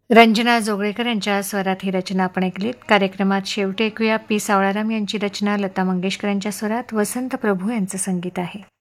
रंजना जोगळेकर यांच्या स्वरात ही रचना आपण ऐकलीत. कार्यक्रमात शेवटी ऐकूया पी. सावळाराम यांची रचना. लता मंगेशकर यांच्या स्वरात वसंत प्रभू यांचं संगीत आहे.